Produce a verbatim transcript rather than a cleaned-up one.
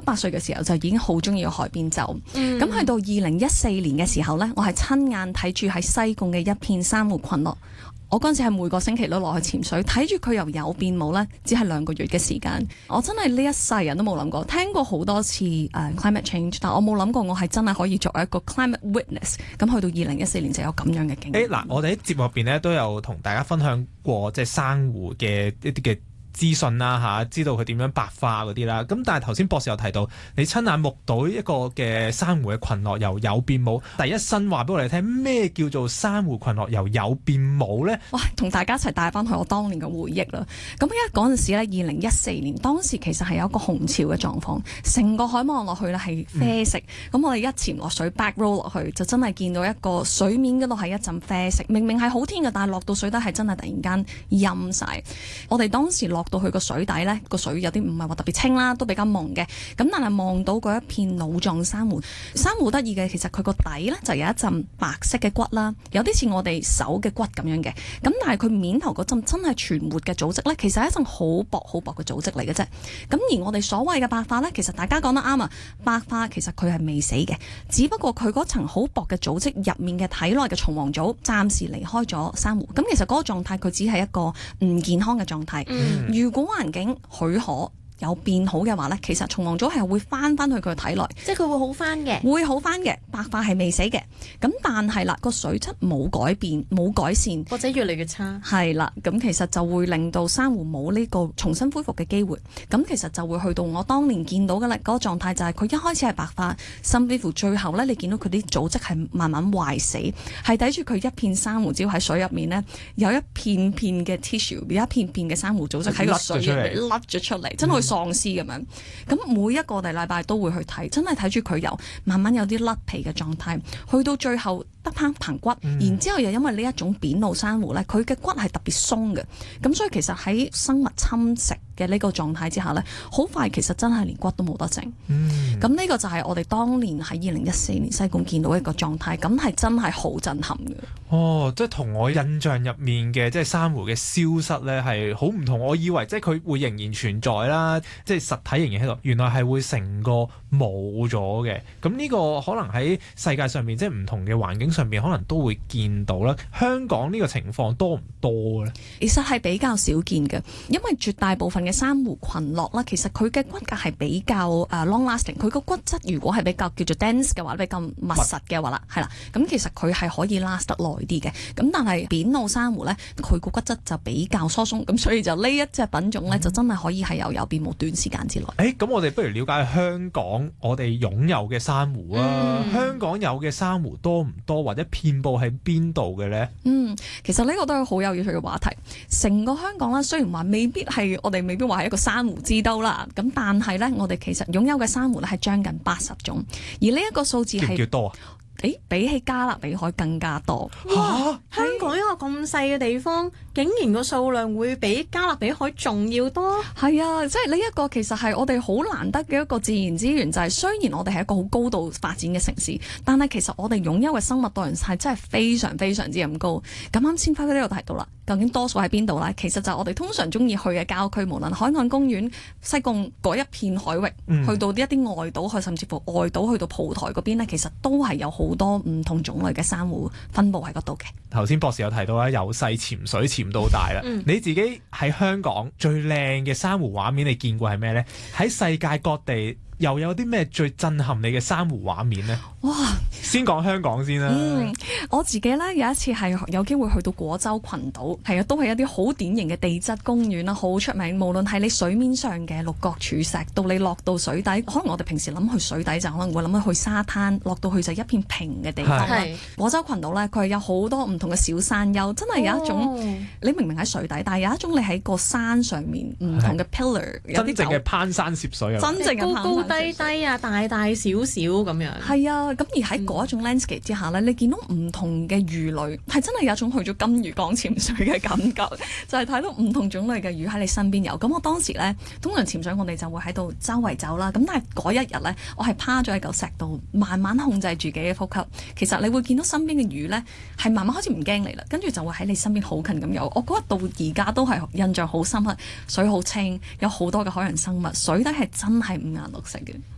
八歲嘅時候就已經好中意去海邊走。咁去、嗯、到二零一四年嘅時候呢，我係親眼睇住喺西貢嘅一片珊瑚群落。我嗰陣時係每個星期都落去潛水，睇住佢由有變冇呢，只係兩個月嘅時間。我真係呢一世人都冇諗過，聽過好多次誒、uh, climate change，但我冇諗過我係真係可以作為一個 climate witness。咁去到二零一四年就有咁樣嘅經驗。 誒嗱，我哋喺節目入邊咧都有同大家分享過即係珊瑚嘅一啲嘅資訊啦嚇，知道佢點樣白化嗰啲啦。咁但係頭先博士有提到，你親眼目睹一個嘅珊瑚嘅群落由有變冇，第一身話俾我哋聽咩叫做珊瑚群落由有變冇呢？ 哇！同大家一齊帶翻去我當年嘅回憶啦。咁因為嗰陣時咧，二零一四年當時其實係有一個紅潮嘅狀況，成個海望落去咧係啡色。咁、嗯、我哋一潛落水 back roll 落去，就真係見到一個水面嗰度係一陣啡色。明明係好天嘅，但係落到水底係真係突然間陰晒。我哋當時落到去個水底呢，個水有啲唔係話特別清啦，都比較朦嘅。咁但係望到嗰一片腦狀珊瑚，珊瑚得意嘅，其實佢個底呢就有一陣白色嘅骨啦，有啲似我哋手嘅骨咁樣嘅。咁但係佢面頭嗰陣真係全活嘅組織呢，其實係一陣好薄好薄嘅組織嚟嘅啫。咁而我哋所謂嘅白化呢，其實大家講得啱啊，白化其實佢係未死嘅，只不過佢嗰層好薄嘅組織入面嘅體內嘅蟲黃組暫時離開咗珊瑚。咁其實嗰個狀態佢只係一個唔健康嘅狀態。嗯、如果環境許可有變好嘅話呢，其實蟲黃組係會翻翻去佢體內， 即係佢會好翻嘅， 會好翻嘅。白化係未死嘅，咁但係啦，個水質冇改變冇改善， 或者越嚟越差， 係啦，咁其實就會令到珊瑚冇呢個重新恢復嘅機會。咁其實就會去到我當年見到嘅咧嗰個狀態，就係佢一開始係白化，甚至乎最後呢，你見到佢啲組織係慢慢壞死，係睇住佢一片珊瑚，只要喺水入面呢，有一片片嘅 tissue， 有一片片嘅珊瑚組織喺個水入面甩咗出嚟，真係喪屍咁樣。咁每一個我哋禮拜都會去睇，真係睇住佢由慢慢有啲甩皮嘅狀態，去到最後得翻棚骨，嗯、然之後又因為呢一種扁路珊瑚咧，佢嘅骨係特別鬆嘅，咁所以其實喺生物侵蝕嘅呢個狀態之下咧，好快其實真係連骨都冇得剩。咁呢、嗯、個就係我哋當年喺二零一四年西貢見到一個狀態，咁係真係好震撼嘅。 哦，即係同我印象入面嘅即係珊瑚嘅消失咧係好唔同。我以為即係佢會仍然存在啦，即係實體仍然喺度，原來係會成個冇咗嘅。咁呢個可能喺世界上面即係唔同嘅環境上面可能都會見到啦。香港呢個情況多唔多咧？ 其實係比較少見嘅，因為絕大部分嘅珊瑚群落啦，其實佢嘅骨骼係比較誒 long lasting。佢個骨質如果係比較叫做 dense 嘅話，比較密實嘅話啦，係啦，咁其實佢係可以 last 得耐啲嘅。咁但係扁路珊瑚咧，佢個骨質就比較疏鬆，咁所以就呢一隻品種咧，嗯、就真係可以係有有變冇短時間之內。誒， 咁我哋不如了解香港我哋擁有嘅珊瑚啊。嗯、香港有嘅珊瑚多唔多，或者遍佈喺邊度嘅咧？嗯， 其實呢個都係好有趣嘅話題。成個香港咧，雖然話未必係我哋未必話係一個珊瑚之都啦，咁但係咧，我哋其實擁有嘅珊瑚咧係將近八十種，而呢一個數字係叫唔叫多啊？ 誒，比起加勒比海更加多。 哇！香港一個咁細嘅地方，竟然個數量會比加勒比海仲要多？ 係啊，即係呢一個其實係我哋好難得嘅一個自然資源，就係、是、雖然我哋係一個好高度發展嘅城市，但係其實我哋擁有嘅生物多樣性係真係非常非常之咁高。咁啱先輝輝都有提到啦，究竟多數喺邊度咧？其實就係我哋通常中意去嘅郊區，無論海岸公園、西貢嗰一片海域，嗯、去到一啲外島，去甚至乎外島去到蒲台嗰邊咧，其實都係有好多唔同種類嘅珊瑚分佈喺嗰度嘅。 頭先博士有提到啦，由細潛水潛到大啦。嗯、你自己喺香港最靚嘅珊瑚畫面，你見過係咩呢？喺世界各地又有啲咩最震撼你嘅珊瑚畫面呢？哇！先講香港先啦。嗯， 我自己咧有一次係有機會去到果洲群島，係啊，都係一啲好典型嘅地質公園啦，好出名。無論係你水面上嘅六角柱石，到你落到水底，可能我哋平時諗去水底就可能會諗去沙灘，落到去就一片平嘅地方啦。是果洲群島咧，佢係有好多唔同嘅小山丘，真係有一種、哦、你明明喺水底，但係有一種你喺個山上面唔同嘅 pillar，有真正嘅攀山涉水啊！ 真正嘅高高低低啊，大大小小咁樣。係啊。 咁而喺嗰一種 landscape 之下咧，嗯、你見到唔同嘅魚類，係真係有一種去咗金魚缸潛水嘅感覺，就係睇到唔同種類嘅魚喺你身邊游。咁我當時咧，通常潛水我哋就會喺度周圍走啦。咁但係嗰一日咧，我係趴咗喺嚿石度，慢慢控制住自己嘅呼吸。其實你會見到身邊嘅魚咧，係慢慢開始唔驚你啦，跟住就會喺你身邊好近咁游。我嗰日到而家都係印象好深刻，水好清，有好多嘅海洋生物，水底係真係五顏六色嘅。